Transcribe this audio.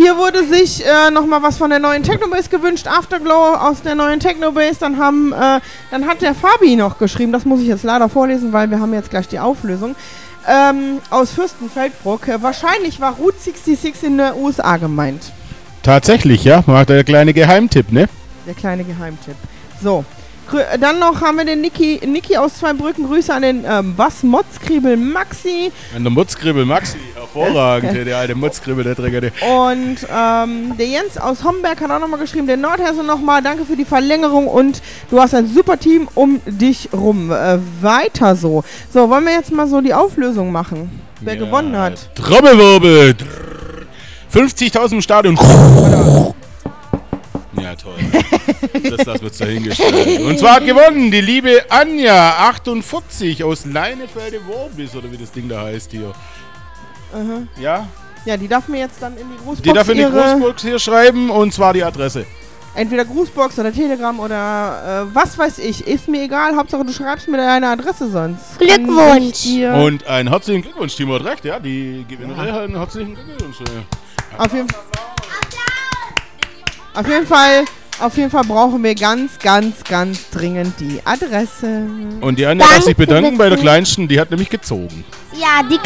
hier wurde sich nochmal was von der neuen Technobase gewünscht. Afterglow aus der neuen Technobase. Dann hat der Fabi noch geschrieben, das muss ich jetzt leider vorlesen, weil wir haben jetzt gleich die Auflösung. Aus Fürstenfeldbruck. Wahrscheinlich war Route 66 in den USA gemeint. Tatsächlich, ja. Macht der kleine Geheimtipp, ne? Der kleine Geheimtipp. So. Dann noch haben wir den Niki aus Zweibrücken. Grüße an den Motzkriebel Maxi. An der Motzkriebel Maxi. Hervorragend. Der alte Motzkriebel, der Träger. Und der Jens aus Homberg hat auch nochmal geschrieben. Der Nordhesse nochmal. Danke für die Verlängerung. Und du hast ein super Team um dich rum. Weiter so. So, wollen wir jetzt mal so die Auflösung machen? Wer gewonnen hat? Trommelwirbel. 50.000 im Stadion. Ja, toll. Das lassen wir dahingestellt. Und zwar hat gewonnen die liebe Anja, 48, aus Leinefelde-Worbis, oder wie das Ding da heißt hier. Ja? Ja, die darf mir jetzt dann in die Grußbox Die darf in die Grußbox hier schreiben, und zwar die Adresse. Entweder Grußbox oder Telegram oder was weiß ich. Ist mir egal, Hauptsache du schreibst mir deine Adresse sonst. Glückwunsch! Und einen herzlichen Glückwunsch, Timo hat recht, ja, die Gewinnerin hat einen herzlichen Glückwunsch. Auf jeden Fall brauchen wir ganz, ganz, ganz dringend die Adresse. Und die Anja darf sich bedanken bei der Kleinsten, die hat nämlich gezogen. Ja, die